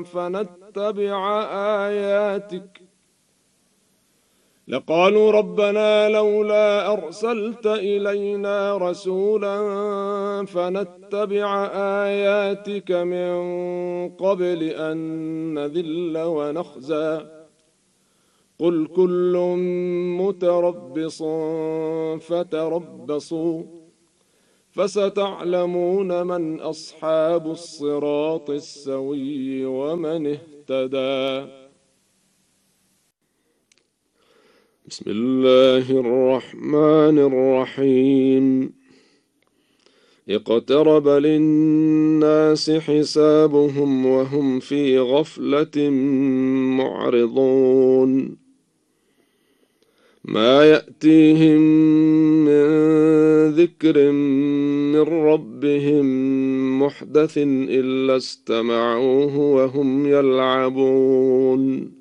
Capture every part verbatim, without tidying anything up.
فنتبع آياتك لقالوا ربنا لولا أرسلت إلينا رسولا فنتبع آياتك من قبل أن نذل ونخزى قل كل متربص فتربصوا فستعلمون من أصحاب الصراط السوي ومن اهتدى. بسم الله الرحمن الرحيم. اقترب للناس حسابهم وهم في غفلة معرضون ما يأتيهم من ذكر من ربهم محدث إلا استمعوه وهم يلعبون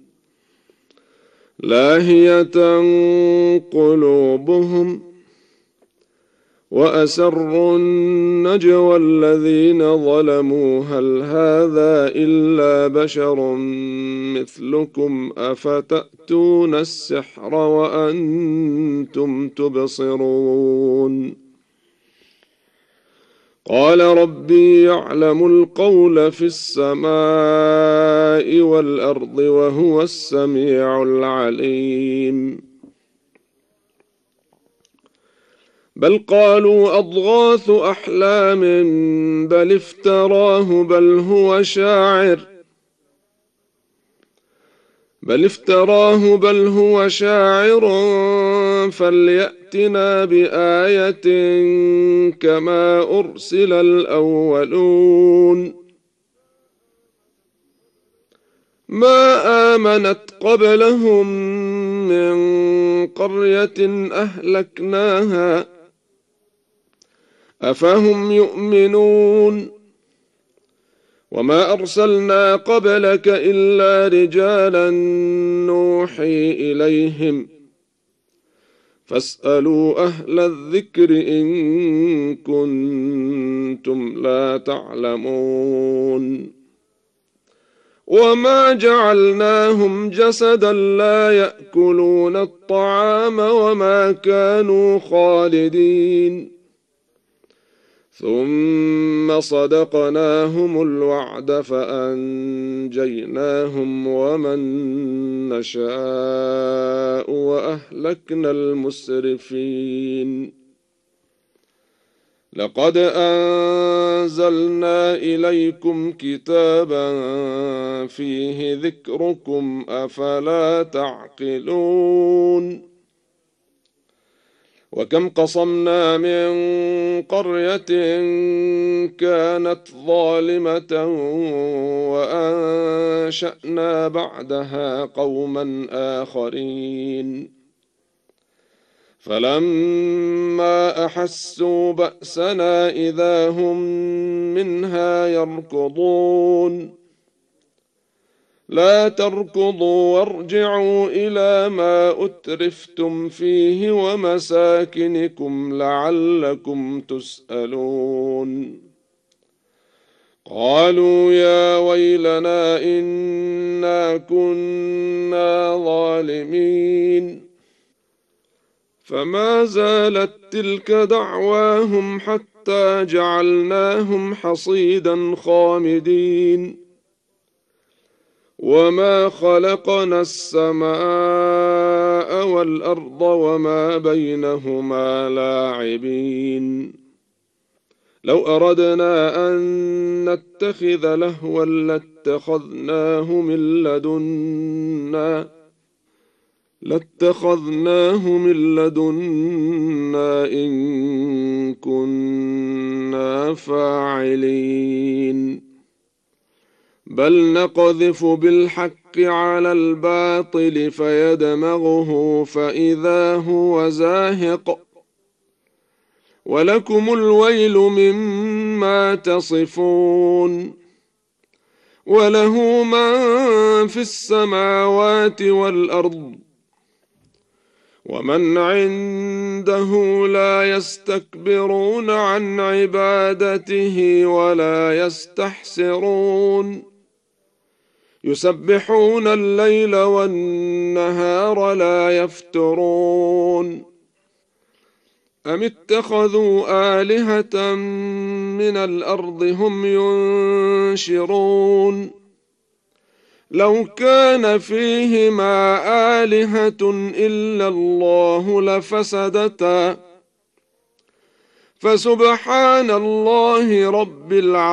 لاهية قلوبهم وأسروا النجوى الذين ظلموا هل هذا إلا بشر مثلكم أفتأتون السحر وأنتم تبصرون قال ربي يعلم القول في السماء والأرض وهو السميع العليم بل قالوا أضغاث أحلام بل افتراه بل هو شاعر بل افتراه بل هو شاعر فليأتنا بآية كما أرسل الأولون ما آمنت قبلهم من قرية أهلكناها أفهم يؤمنون وما أرسلنا قبلك إلا رجالا نوحي إليهم فاسألوا أهل الذكر إن كنتم لا تعلمون وما جعلناهم جسدا لا يأكلون الطعام وما كانوا خالدين ثم صدقناهم الوعد فأنجيناهم ومن نشاء وأهلكنا المسرفين لقد أنزلنا إليكم كتابا فيه ذكركم أفلا تعقلون وكم قصمنا من قرية كانت ظالمة وأنشأنا بعدها قوما آخرين فلما أحسوا بأسنا إذا هم منها يركضون لا تركضوا وارجعوا إلى ما أترفتم فيه ومساكنكم لعلكم تسألون قالوا يا ويلنا إنا كنا ظالمين فما زالت تلك دعواهم حتى جعلناهم حصيدا خامدين وما خلقنا السماء والأرض وما بينهما لاعبين لو أردنا أن نتخذ لهوا لاتخذناه من لدنا لاتخذناه من لدنا إن كنا فاعلين بل نقذف بالحق على الباطل فيدمغه فإذا هو زاهق ولكم الويل مما تصفون وله من في السماوات والأرض ومن عنده لا يستكبرون عن عبادته ولا يستحسرون يسبحون الليل والنهار لا يفترون أم اتخذوا آلهة من الأرض هم ينشرون لو كان فيهما آلهة إلا الله لفسدتا فسبحان الله رب العالمين